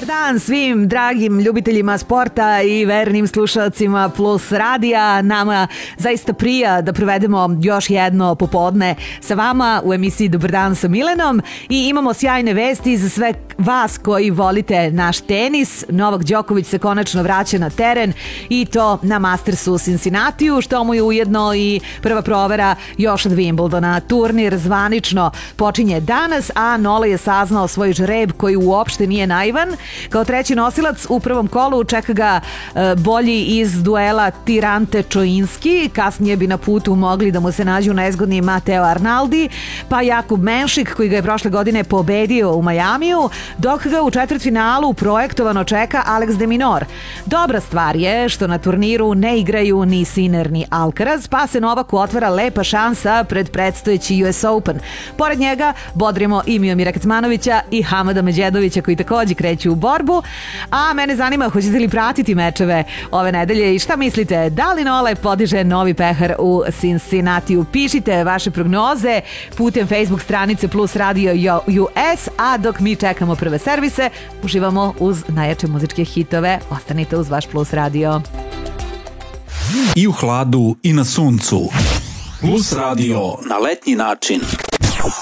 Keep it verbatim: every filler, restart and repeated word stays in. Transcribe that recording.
dan svim dragim ljubiteljima sporta i vernim slušalcima Plus radija. Nama zaista prija da provedemo još jedno popodne sa vama u emisiji Dobar dan sa Milenom i imamo sjajne vesti za sve vas koji volite naš tenis. Novak Đoković se konačno vraća na teren i to na Mastersu u Cincinnatiju, što mu je ujedno i prva provera još od Wimbledona. Turnir zvanično počinje danas, a Nole je saznao svoj žreb koji uopšte nije naivan. Kao treći nosilac u prvom kolu čeka ga e, bolji iz duela Tirante Čoinski, kasnije bi na putu mogli da mu se nađu nezgodni Mateo Arnaldi, pa Jakub Menšik koji ga je prošle godine pobedio u Majamiju, dok ga u četvrtfinalu projektovano čeka Alex de Minaur. Dobra stvar je što na turniru ne igraju ni Sinner ni Alcaraz, pa se Novaku otvara lepa šansa pred predstojeći U S Open. Pored njega bodrimo i Miomira Kecmanovića i Hamada Međedovića koji također kreću u borbu, a mene zanima hoćete li pratiti mečeve ove nedelje i šta mislite, da li Nole podiže novi pehar u Cincinnatiju? Pišite vaše prognoze putem Facebook stranice Plus Radio U S, a dok mi čekamo prve servise, uživamo uz najjače muzičke hitove. Ostanite uz vaš Plus Radio. I u hladu i na suncu. Plus Radio na letnji način.